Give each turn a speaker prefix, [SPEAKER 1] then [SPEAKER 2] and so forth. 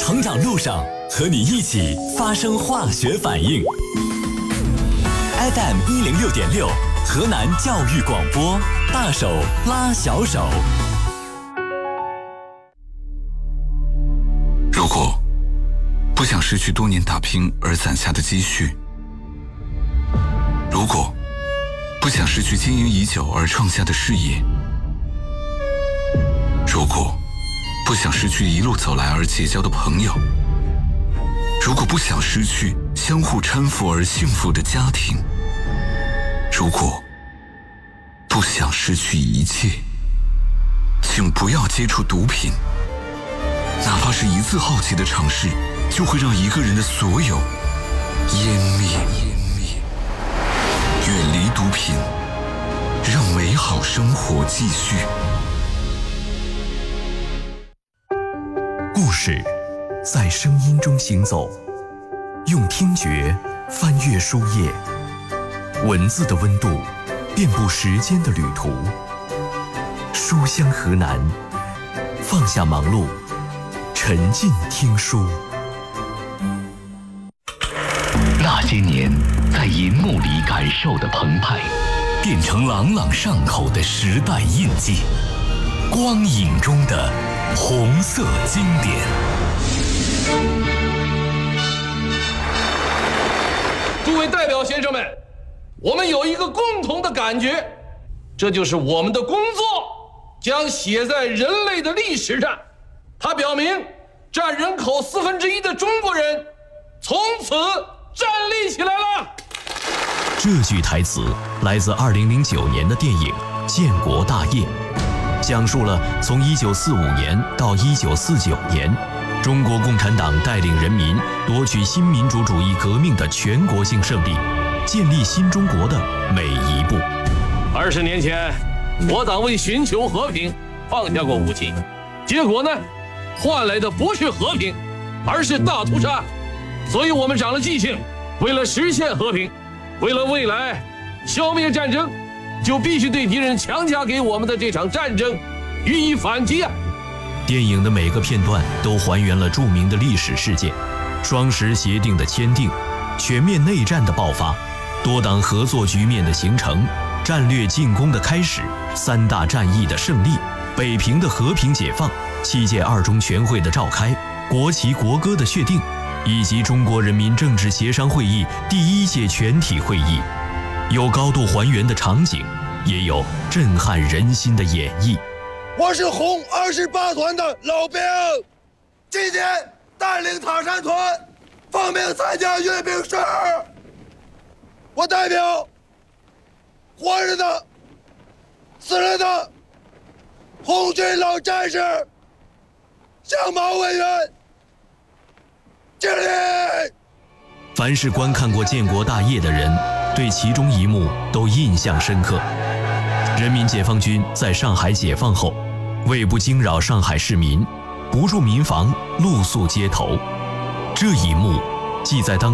[SPEAKER 1] 成长路上，和你一起发生化学反应。FM106.6，河南教育广播，大手拉小手。
[SPEAKER 2] 如果不想失去多年打拼而攒下的积蓄，如果不想失去经营已久而创下的事业，如果不想失去一路走来而结交的朋友，如果不想失去相互搀扶而幸福的家庭，如果不想失去一切，请不要接触毒品。哪怕是一次好奇的尝试，就会让一个人的所有湮灭。远离毒品，让美好生活继续。
[SPEAKER 1] 故事在声音中行走，用听觉翻阅书页，文字的温度遍布时间的旅途。书香河南，放下忙碌，沉浸听书。那些年在银幕里感受的澎湃，变成朗朗上口的时代印记，光影中的红色经典。
[SPEAKER 3] 诸位代表先生们，我们有一个共同的感觉，这就是我们的工作将写在人类的历史上。它表明占人口1/4的中国人从此站立起来了。
[SPEAKER 1] 这句台词来自2009年的电影《建国大业》，讲述了从1945年到1949年，中国共产党带领人民夺取新民主主义革命的全国性胜利，建立新中国的每一步。
[SPEAKER 3] 20年前，我党为寻求和平放下过武器，结果呢，换来的不是和平，而是大屠杀。所以我们长了记性，为了实现和平，为了未来消灭战争，就必须对敌人强加给我们的这场战争予以反击啊！
[SPEAKER 1] 电影的每个片段都还原了著名的历史事件：双十协定的签订，全面内战的爆发，多党合作局面的形成，战略进攻的开始，3大战役的胜利，北平的和平解放，7届2中全会的召开，国旗国歌的确定，以及中国人民政治协商会议第1届全体会议。有高度还原的场景，也有震撼人心的演绎。
[SPEAKER 4] 我是红28团的老兵，今天带领塔山团奉命参加阅兵式。我代表活着的、死了的红军老战士向毛委员敬礼。
[SPEAKER 1] 凡是观看过《建国大业》的人，对其中一幕都印象深刻。人民解放军在上海解放后，为不惊扰上海市民，不入民房，露宿街头。这一幕既在当